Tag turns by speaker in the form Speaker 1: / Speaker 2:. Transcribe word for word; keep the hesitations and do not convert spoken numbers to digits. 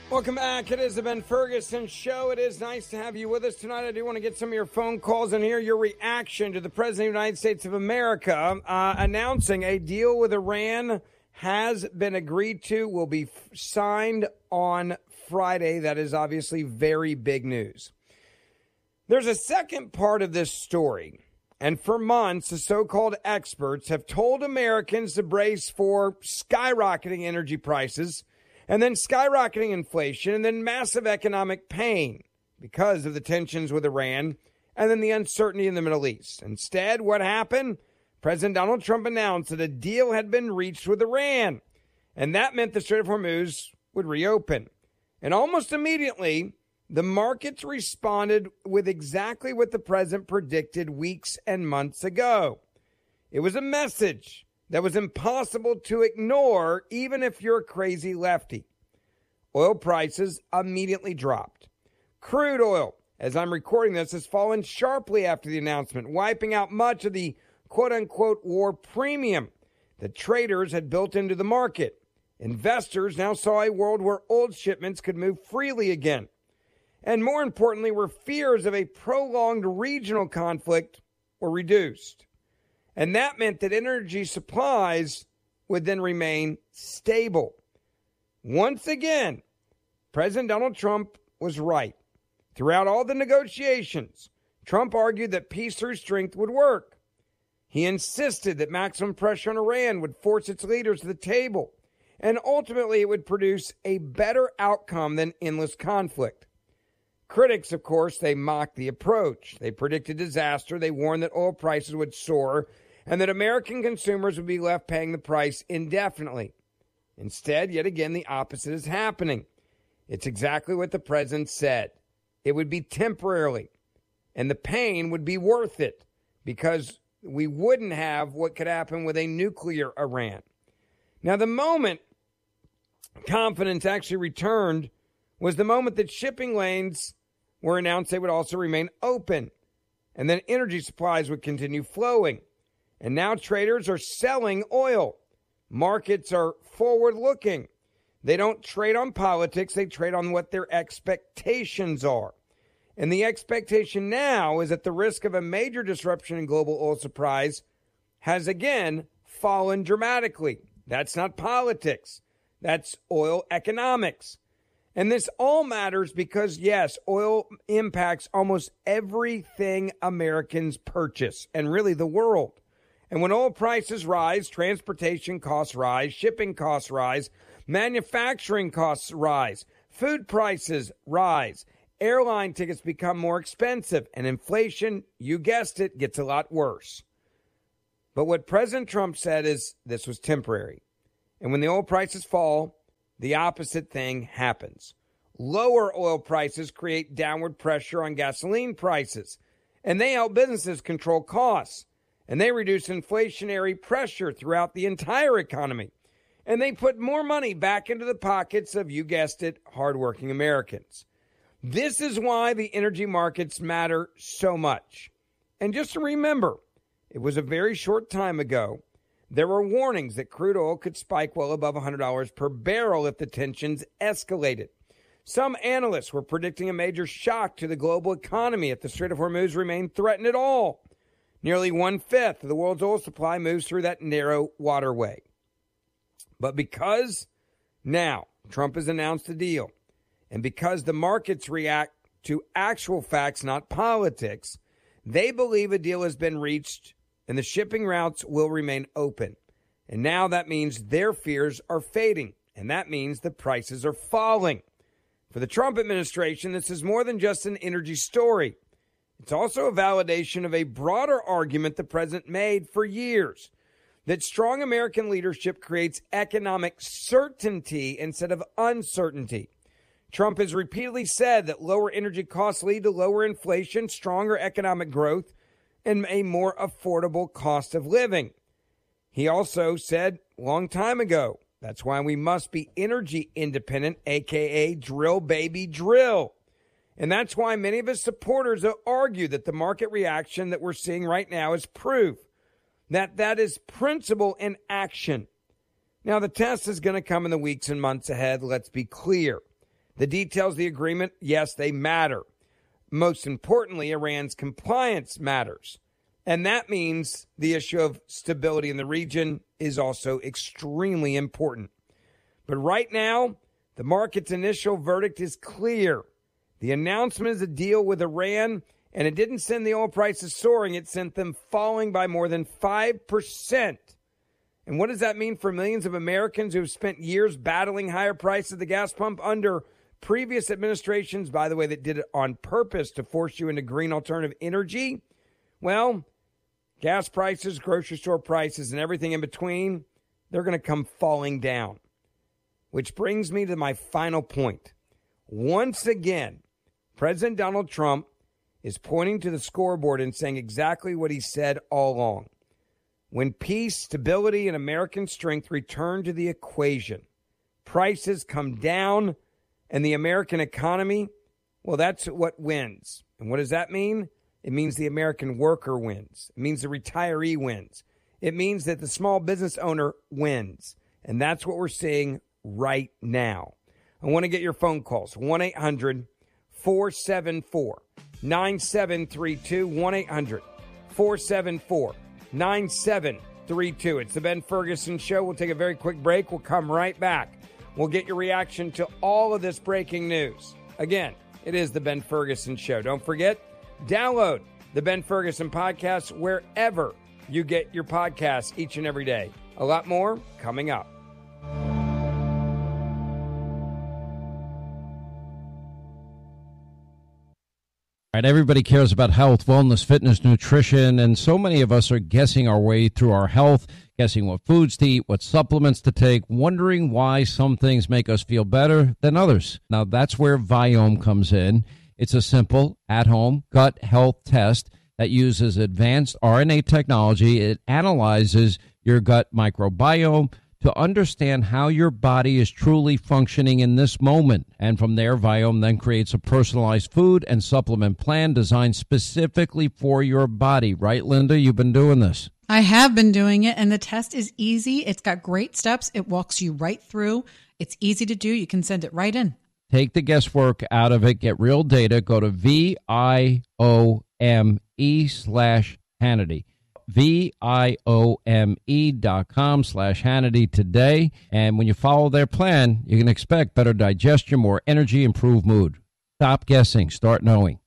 Speaker 1: Welcome back. It is the Ben Ferguson Show. It is nice to have you with us tonight. I do want to get some of your phone calls and hear your reaction to the President of the United States of America uh, announcing a deal with Iran has been agreed to, will be f- signed on Friday. That is obviously very big news. There's a second part of this story. And for months, the so-called experts have told Americans to brace for skyrocketing energy prices, and then skyrocketing inflation, and then massive economic pain because of the tensions with Iran, and then the uncertainty in the Middle East. Instead, what happened? President Donald Trump announced that a deal had been reached with Iran, and that meant the Strait of Hormuz would reopen. And almost immediately, the markets responded with exactly what the president predicted weeks and months ago. It was a message that was impossible to ignore, even if you're a crazy lefty. Oil prices immediately dropped. Crude oil, as I'm recording this, has fallen sharply after the announcement, wiping out much of the quote-unquote war premium that traders had built into the market. Investors now saw a world where oil shipments could move freely again. And more importantly, where fears of a prolonged regional conflict were reduced. And that meant that energy supplies would then remain stable. Once again, President Donald Trump was right. Throughout all the negotiations, Trump argued that peace through strength would work. He insisted that maximum pressure on Iran would force its leaders to the table, and ultimately it would produce a better outcome than endless conflict. Critics, of course, they mocked the approach. They predicted disaster. They warned that oil prices would soar and that American consumers would be left paying the price indefinitely. Instead, yet again, the opposite is happening. It's exactly what the president said. It would be temporarily, and the pain would be worth it because we wouldn't have what could happen with a nuclear Iran. Now, the moment confidence actually returned was the moment that shipping lanes were announced they would also remain open, and then energy supplies would continue flowing. And now traders are selling oil. Markets are forward-looking. They don't trade on politics. They trade on what their expectations are. And the expectation now is that the risk of a major disruption in global oil supplies has again fallen dramatically. That's not politics. That's oil economics. And this all matters because, yes, oil impacts almost everything Americans purchase and really the world. And when oil prices rise, transportation costs rise, shipping costs rise, manufacturing costs rise, food prices rise, airline tickets become more expensive, and inflation, you guessed it, gets a lot worse. But what President Trump said is this was temporary. And when the oil prices fall, the opposite thing happens. Lower oil prices create downward pressure on gasoline prices, and they help businesses control costs. And they reduce inflationary pressure throughout the entire economy. And they put more money back into the pockets of, you guessed it, hardworking Americans. This is why the energy markets matter so much. And just to remember, it was a very short time ago, there were warnings that crude oil could spike well above one hundred dollars per barrel if the tensions escalated. Some analysts were predicting a major shock to the global economy if the Strait of Hormuz remained threatened at all. Nearly one-fifth of the world's oil supply moves through that narrow waterway. But because now Trump has announced a deal, and because the markets react to actual facts, not politics, they believe a deal has been reached and the shipping routes will remain open. And now that means their fears are fading, and that means the prices are falling. For the Trump administration, this is more than just an energy story. It's also a validation of a broader argument the president made for years, that strong American leadership creates economic certainty instead of uncertainty. Trump has repeatedly said that lower energy costs lead to lower inflation, stronger economic growth, and a more affordable cost of living. He also said a long time ago, that's why we must be energy independent, a k a drill, baby, drill. And that's why many of his supporters argue that the market reaction that we're seeing right now is proof that that is principle in action. Now, the test is going to come in the weeks and months ahead. Let's be clear. The details of the agreement, yes, they matter. Most importantly, Iran's compliance matters. And that means the issue of stability in the region is also extremely important. But right now, the market's initial verdict is clear. The announcement is a deal with Iran, and it didn't send the oil prices soaring. It sent them falling by more than five percent. And what does that mean for millions of Americans who have spent years battling higher prices at the gas pump under previous administrations, by the way, that did it on purpose to force you into green alternative energy? Well, gas prices, grocery store prices, and everything in between, they're going to come falling down. Which brings me to my final point. Once again, President Donald Trump is pointing to the scoreboard and saying exactly what he said all along. When peace, stability, and American strength return to the equation, prices come down, and the American economy, well, that's what wins. And what does that mean? It means the American worker wins. It means the retiree wins. It means that the small business owner wins. And that's what we're seeing right now. I want to get your phone calls. one eight hundred four seven four nine seven three two. one eight hundred four seven four nine seven three two. It's the Ben Ferguson Show. We'll take a very quick break. We'll come right back. We'll get your reaction to all of this breaking news. Again, it is the Ben Ferguson Show. Don't forget, download the Ben Ferguson podcast wherever you get your podcasts each and every day. A lot more coming up.
Speaker 2: All right, everybody cares about health, wellness, fitness, nutrition, and so many of us are guessing our way through our health, guessing what foods to eat, what supplements to take, wondering why some things make us feel better than others. Now, that's where Viome comes in. It's a simple, at-home gut health test that uses advanced R N A technology. It analyzes your gut microbiome to understand how your body is truly functioning in this moment. And from there, Viome then creates a personalized food and supplement plan designed specifically for your body. Right, Linda? You've been doing this.
Speaker 3: I have been doing it, and the test is easy. It's got great steps. It walks you right through. It's easy to do. You can send it right in.
Speaker 2: Take the guesswork out of it. Get real data. Go to V I O M E slash Hannity. V-I-O-M-E dot com slash Hannity today. And when you follow their plan, you can expect better digestion, more energy, improved mood. Stop guessing. Start knowing.